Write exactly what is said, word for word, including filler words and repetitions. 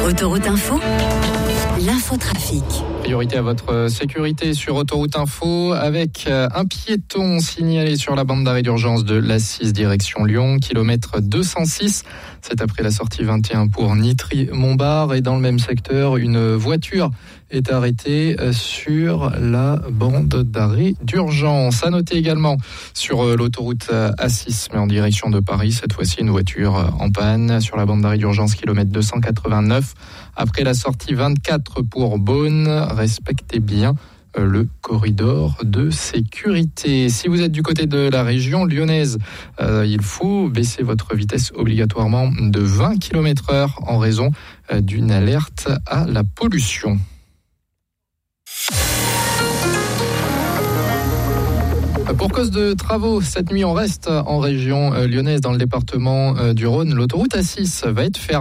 Autoroute Info, l'infotrafic. Priorité à votre sécurité sur Autoroute Info avec un piéton signalé sur la bande d'arrêt d'urgence de l'A six direction Lyon, kilomètre deux cent six. C'est après la sortie vingt et un pour Nitry-Montbard. Et dans le même secteur, une voiture est arrêtée sur la bande d'arrêt d'urgence. À noter également sur l'autoroute A six, mais en direction de Paris, cette fois-ci une voiture en panne sur la bande d'arrêt d'urgence, kilomètre deux cent quatre-vingt-neuf. Après la sortie vingt-quatre pour Beaune, respectez bien le corridor de sécurité. Si vous êtes du côté de la région lyonnaise, euh, il faut baisser votre vitesse obligatoirement de vingt kilomètres heure en raison euh, d'une alerte à la pollution. Pour cause de travaux, cette nuit on reste en région lyonnaise dans le département du Rhône. L'autoroute A six va être fermée.